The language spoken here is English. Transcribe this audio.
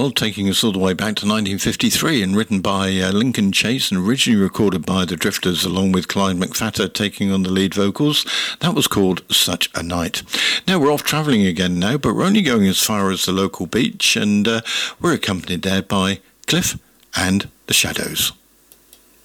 Well, taking us all the way back to 1953 and written by Lincoln Chase and originally recorded by the Drifters along with Clyde McPhatter taking on the lead vocals. That was called Such a Night. Now we're off travelling again now, but we're only going as far as the local beach, and we're accompanied there by Cliff and the Shadows.